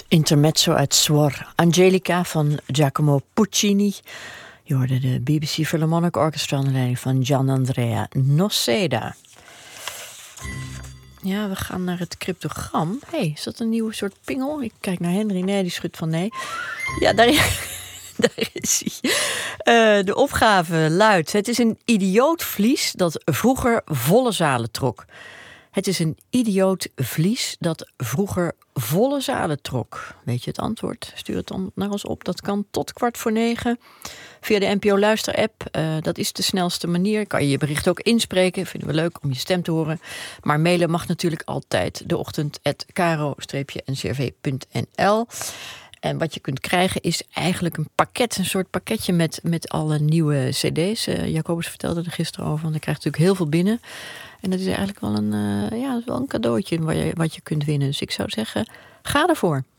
Intermezzo uit Suor. Angelica van Giacomo Puccini. Je hoorde de BBC Philharmonic Orchestra onder leiding van Gianandrea Noceda. Ja, we gaan naar het cryptogram. Hey, is dat een nieuwe soort pingel? Ik kijk naar Henry. Nee, die schudt van nee. Ja, daar is hij. De opgave luidt: het is een idioot vlies dat vroeger volle zalen trok. Het is een idioot vlies dat vroeger volle zalen trok. Weet je het antwoord? Stuur het dan naar ons op. Dat kan tot 8:45 via de NPO Luister-app. Dat is de snelste manier. Kan je je bericht ook inspreken. Vinden we leuk om je stem te horen. Maar mailen mag natuurlijk altijd. deochtend@kro-ncrv.nl. En wat je kunt krijgen is eigenlijk een pakket, een soort pakketje met alle nieuwe cd's. Jacobus vertelde er gisteren over, want hij krijgt natuurlijk heel veel binnen. En dat is eigenlijk wel een cadeautje wat je kunt winnen. Dus ik zou zeggen, ga ervoor.